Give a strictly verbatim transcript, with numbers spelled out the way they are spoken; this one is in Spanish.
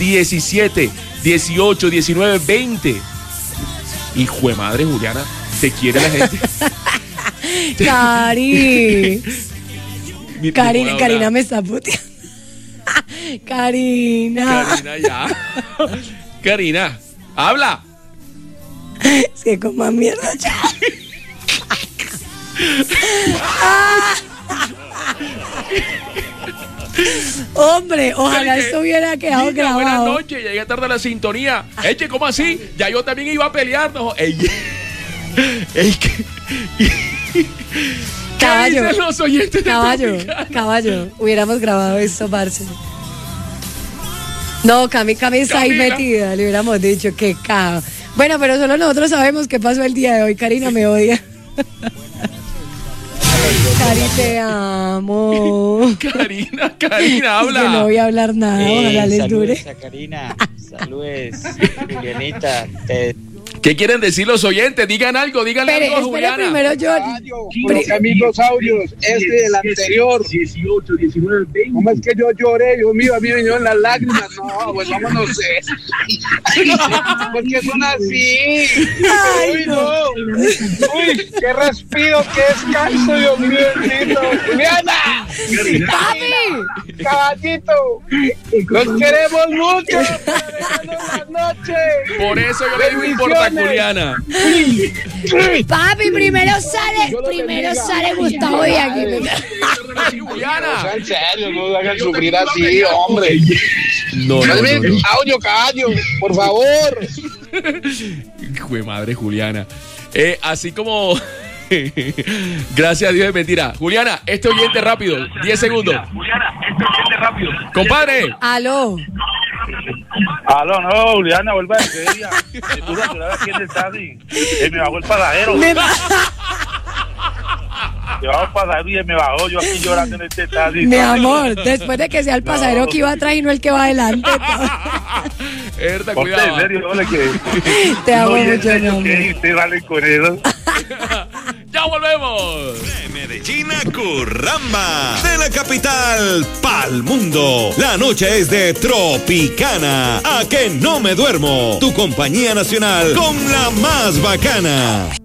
diecisiete, dieciocho, diecinueve, veinte. Hijo de madre, Juliana, te quiere la gente. Cari. Karina, Karina me está puteando. Karina. Karina, ya. Karina, habla. Es que coma mierda ya. Hombre, ojalá esto hubiera quedado Linda, grabado. buenas noches, llegué tarde a la sintonía. Eche, ¿cómo así? Ya yo también iba a pelear. No, ey, ey, que... Caballo, ¿qué dicen los oyentes de caballo, Tropicana? caballo, hubiéramos grabado esto, parce. No, Cami, Cami está ahí Camila. metida, le hubiéramos dicho que cago. Bueno, pero solo nosotros sabemos qué pasó el día de hoy. Karina me odia. Cari, te amo. Karina, Karina, habla. Que no voy a hablar nada, Eh, ojalá les saludos dure. a Karina, saludos, Julianita. Te... ¿Qué quieren decir los oyentes? Digan algo, díganle Espere, algo a espere Juliana. primero yo. Los amigos audios, este el anterior. dieciocho, diecinueve, veinte. ¿Cómo es que yo lloré? Dios mío, a mí me vinieron las lágrimas. No, pues vámonos. Eh. ¿Por qué son así? Ay, Uy, no. Uy, qué respiro, qué descanso, Dios mío, bendito. Juliana, ¡Papi! caballito, los queremos mucho. Buenas noches. Por eso yo le digo importa, Juliana. Papi, primero sale, primero sale Gustavo de aquí. Sí, Juliana. En serio, no hagan sufrir así, hombre. No, no, no, no. Audio, caballo, por favor. Hijo de madre, Juliana. Eh, así como... Gracias a Dios es mentira. Juliana, este oyente rápido, diez segundos. Juliana, este oyente rápido. Compadre. Aló. Aló, no, Juliana, vuelva a decir ella. Me puso a llorar aquí en el taxi. Y me bajó el pasajero. Me- Me bajó el pasajero y me bajó yo aquí llorando en este taxi. Mi amor, después de que sea el pasajero que iba atrás y no el que va adelante. Erda, Ponte cuidado. en serio, ole, que... Te amo No, y en mucho, serio, mi que amor. ustedes salen con eso. Ya volvemos. De Medellín a Curramba, de la capital pa'l mundo. La noche es de Tropicana. A que no me duermo. Tu compañía nacional con la más bacana.